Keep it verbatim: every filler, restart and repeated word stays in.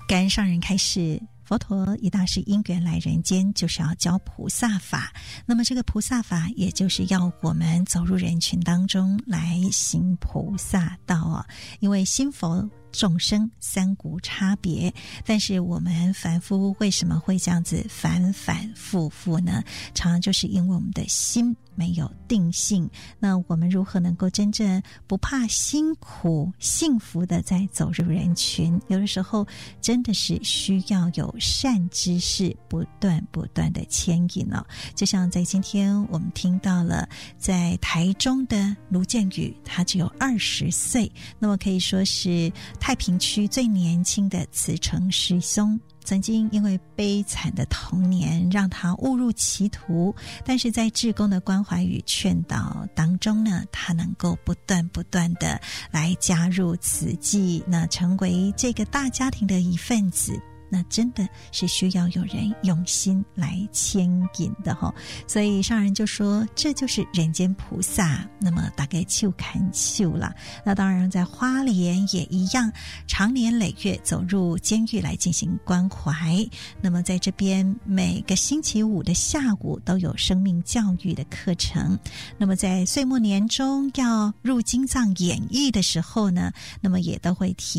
感恩上人开示，佛陀一大是因缘来人间，就是要教菩萨法。那么这个菩萨法，也就是要我们走入人群当中来行菩萨道啊。因为心佛众生三股差别，但是我们凡夫为什么会这样子反反复复呢？常常就是因为我们的心没有定性。那我们如何能够真正不怕辛苦幸福的在走入人群？有的时候真的是需要有善知识不断不断的牵引哦。就像在今天我们听到了在台中的卢建宇，他只有二十岁，那么可以说是太平区最年轻的慈诚师兄。曾经因为悲惨的童年让他误入歧途，但是在志工的关怀与劝导当中呢，他能够不断不断的来加入慈济，那成为这个大家庭的一份子。那真的是需要有人用心来牵引的哈、哦，所以上人就说这就是人间菩萨。那么大概就看秀了。那当然在花莲也一样，常年累月走入监狱来进行关怀。那么在这边每个星期五的下午都有生命教育的课程。那么在岁末年终要入经藏演义的时候呢，那么也都会提